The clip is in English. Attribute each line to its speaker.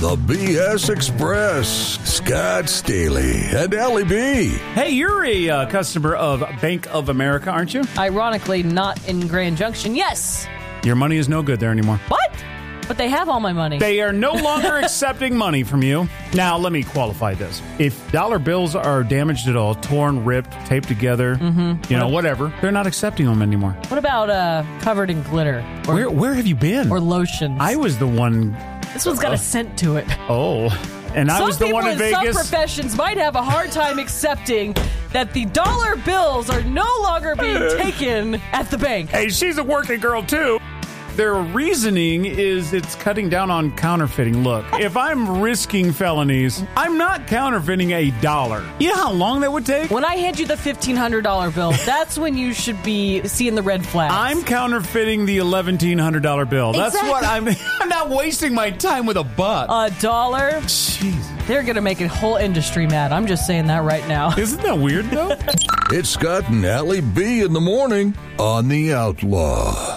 Speaker 1: The BS Express. Scott Staley and Allie B.
Speaker 2: Hey, you're a customer of Bank of America, aren't you?
Speaker 3: Ironically, not in Grand Junction. Yes.
Speaker 2: Your money is no good there anymore.
Speaker 3: What? But they have all my money.
Speaker 2: They are no longer accepting money from you. Now, let me qualify this. If dollar bills are damaged at all, torn, ripped, taped together, whatever, they're not accepting them anymore.
Speaker 3: What about covered in glitter?
Speaker 2: Where have you been?
Speaker 3: Or lotions?
Speaker 2: I was the one...
Speaker 3: This one's got a scent to it.
Speaker 2: Oh, and I was the one in Vegas.
Speaker 3: Some people in some professions might have a hard time accepting that the dollar bills are no longer being taken at the bank.
Speaker 2: Hey, she's a working girl, too. Their reasoning is it's cutting down on counterfeiting. Look, if I'm risking felonies, I'm not counterfeiting $1. You know how long that would take?
Speaker 3: When I hand you the $1,500 bill, that's when you should be seeing the red flags.
Speaker 2: I'm counterfeiting the $1,100 bill. That's
Speaker 3: Exactly.
Speaker 2: what I'm not wasting my time with $1.
Speaker 3: $1?
Speaker 2: Jeez.
Speaker 3: They're going to make a whole industry mad. I'm just saying that right now.
Speaker 2: Isn't that weird, though?
Speaker 1: It's Scott and Allie B in the morning on The Outlaw.